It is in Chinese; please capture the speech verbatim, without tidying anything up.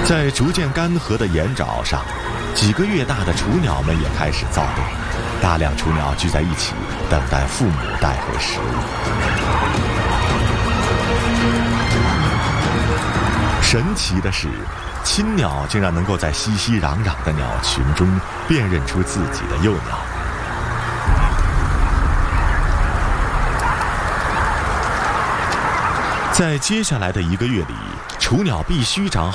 在逐渐干涸的盐沼上，几个月大的雏鸟们也开始躁动，大量雏鸟聚在一起，等待父母带回食物。神奇的是，亲鸟竟然能够在熙熙攘攘的鸟群中辨认出自己的幼鸟。在接下来的一个月里，雏鸟必须长